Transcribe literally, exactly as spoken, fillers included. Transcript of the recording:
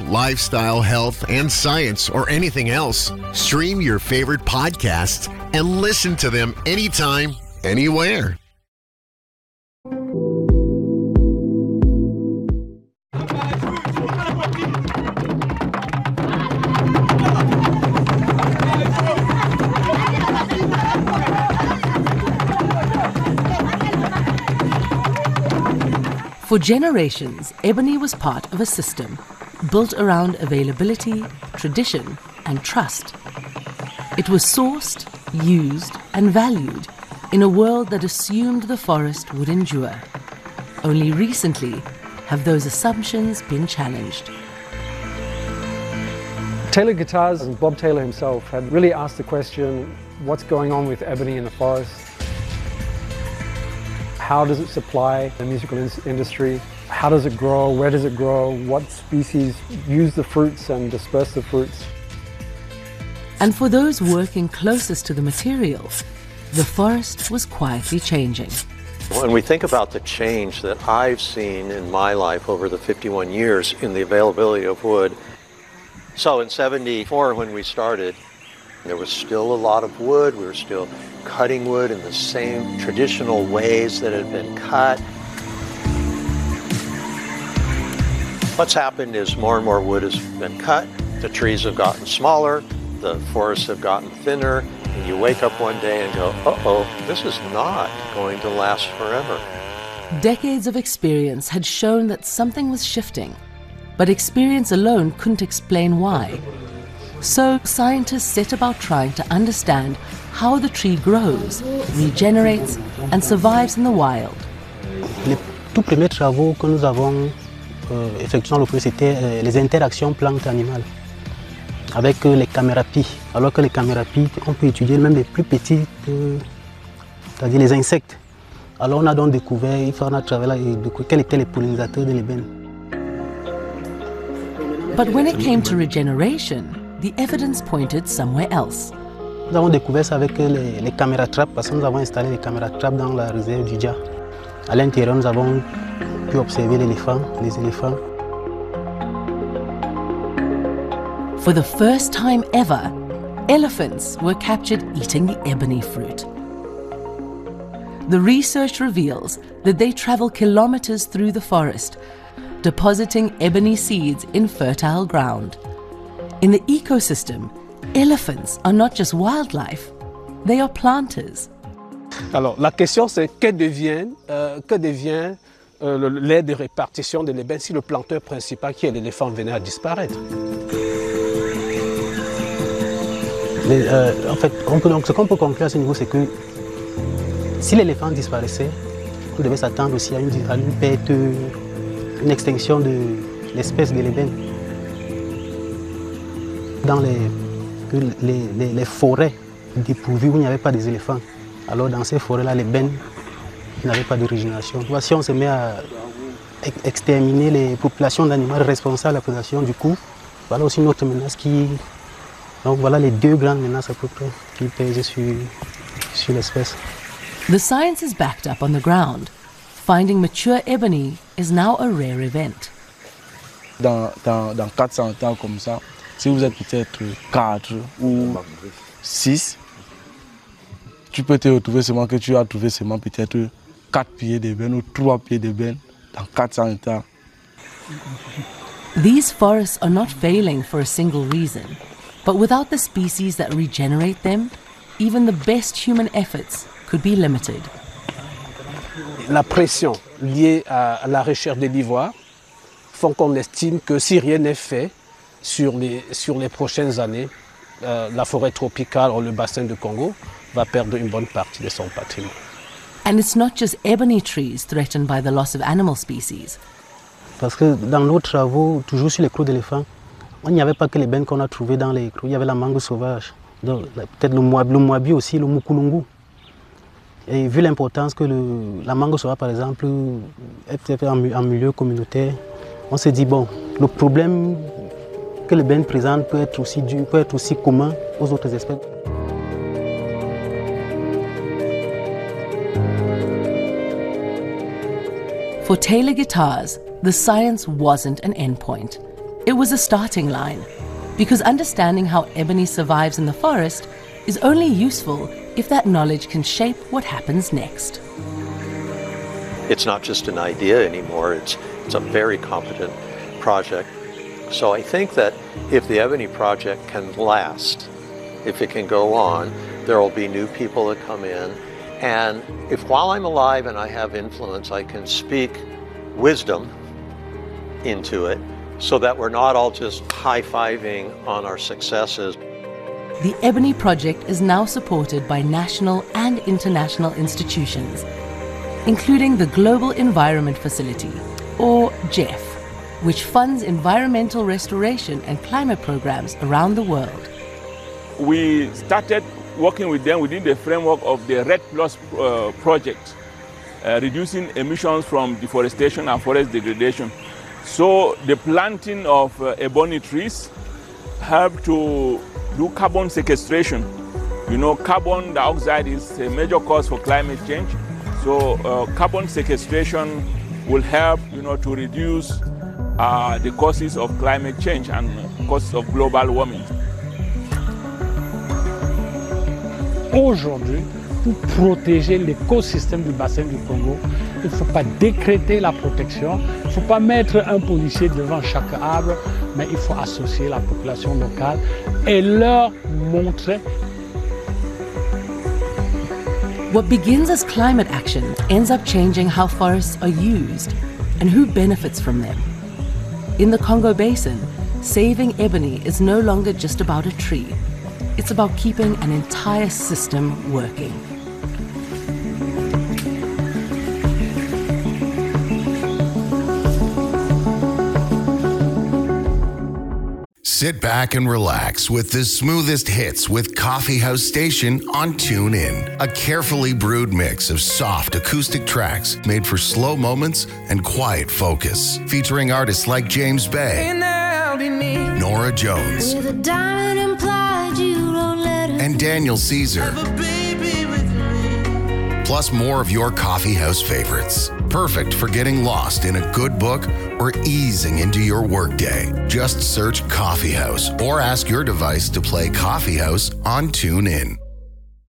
lifestyle, health, and science, or anything else, stream your favorite podcasts and listen to them anytime, anywhere. For generations, ebony was part of a system built around availability, tradition, and trust. It was sourced, used, and valued in a world that assumed the forest would endure. Only recently have those assumptions been challenged. Taylor Guitars and Bob Taylor himself had really asked the question, what's going on with ebony in the forest? How does it supply the musical in- industry? How does it grow? Where does it grow? What species use the fruits and disperse the fruits? And for those working closest to the material, the forest was quietly changing. When we think about the change that I've seen in my life over the fifty-one years in the availability of wood, so in seventy-four when we started, there was still a lot of wood. We were still cutting wood in the same traditional ways that had been cut. What's happened is more and more wood has been cut. The trees have gotten smaller. The forests have gotten thinner. And you wake up one day and go, uh-oh, this is not going to last forever. Decades of experience had shown that something was shifting, but experience alone couldn't explain why. So scientists set about trying to understand how the tree grows, regenerates, and survives in the wild. Les tout premiers travaux que nous avons euh, effectués dans le projet, c'était euh, les interactions plantes-animales avec euh, les camérapies. Alors que les camérapies, on peut étudier même les plus petits, euh, c'est-à-dire les insectes. Alors on a donc découvert, il faut on a travaillé, quels étaient les pollinisateurs de l'ébène. But when it came to regeneration, the evidence pointed somewhere else. Nous avons découvert ça avec les, les caméras trappes parce que nous avons installé les caméras trappes dans la réserve du Dja. À l'intérieur, nous avons pu observer l'éléphant, les éléphants. For the first time ever, elephants were captured eating the ebony fruit. The research reveals that they travel kilometers through the forest, depositing ebony seeds in fertile ground. In the ecosystem, elephants are not just wildlife, they are planters. Alors, la question c'est que devient, euh, que devient euh, l'aire de répartition de l'ébène si le planteur principal, qui est l'éléphant, venait à disparaître? Les, euh, en fait, on peut, donc, ce qu'on peut conclure à ce niveau, c'est que si l'éléphant disparaissait, on devait s'attendre aussi à une, à une perte, une extinction de l'espèce de l'ébène. Dans les, les, les, les forêts dépourvues où il n'y avait pas des éléphants, alors dans ces forêts-là, l'ébène n'avait pas de régénération. Si on se met à exterminer les populations d'animaux responsables de la prédation, du coup, voilà aussi une autre menace qui... Donc voilà les deux grandes menaces à peu près qui pèsent sur, sur l'espèce. The science is backed up on the ground. Finding mature ebony is now a rare event. Dans, dans, dans quatre cents ans comme ça, si vous êtes peut-être quatre ou six, tu peux te retrouver seulement que tu as trouvé seulement peut-être quatre pieds d'ébène ou trois pieds d'ébène dans quatre cents ans. These forests are not failing for a single reason, but without the species that regenerate them, even the best human efforts could be limited. La pression liée à la recherche de l'ivoire font qu'on estime que si rien n'est fait sur les, sur les prochaines années, euh, la forêt tropicale ou le bassin du Congo va perdre une bonne partie de son patrimoine. And it's not just ebony trees threatened by the loss of animal species. Parce que dans nos travaux, toujours sur les crocs d'éléphant, il n'y avait pas que les bennes qu'on a trouvées dans les crocs, il y avait la mangue sauvage, peut-être le moabi, le moabi aussi, le mukulungu. Et vu l'importance que le, la mangue sauvage, par exemple, est en, en milieu communautaire, on s'est dit, bon, le problème que les bennes présentent peut être aussi dû, peut être aussi commun aux autres espèces. For Taylor Guitars, the science wasn't an endpoint. It was a starting line, because understanding how ebony survives in the forest is only useful if that knowledge can shape what happens next. It's not just an idea anymore, it's, it's a very competent project. So I think that if the Ebony Project can last, if it can go on, there will be new people that come in. And if while I'm alive and I have influence, I can speak wisdom into it so that we're not all just high-fiving on our successes. The Ebony Project is now supported by national and international institutions, including the Global Environment Facility, or G E F, which funds environmental restoration and climate programs around the world. We started working with them within the framework of the RED Plus uh, project, uh, reducing emissions from deforestation and forest degradation. So the planting of uh, ebony trees help to do carbon sequestration. You know, carbon dioxide is a major cause for climate change. So uh, carbon sequestration will help, you know, to reduce uh, the causes of climate change and causes of global warming. Aujourd'hui, pour protéger l'écosystème du bassin du Congo, il ne faut pas décréter la protection, il ne faut pas mettre un policier devant chaque arbre, mais il faut associer la population locale et leur montrer. What begins as climate action ends up changing how forests are used and who benefits from them. In the Congo Basin, saving ebony is no longer just about a tree. It's about keeping an entire system working. Sit back and relax with the smoothest hits with Coffee House Station on TuneIn. A carefully brewed mix of soft acoustic tracks made for slow moments and quiet focus. Featuring artists like James Bay, Nora Jones, and Daniel Caesar. Plus more of your coffee house favorites. Perfect for getting lost in a good book or easing into your workday. Just search Coffee House or ask your device to play Coffee House on TuneIn.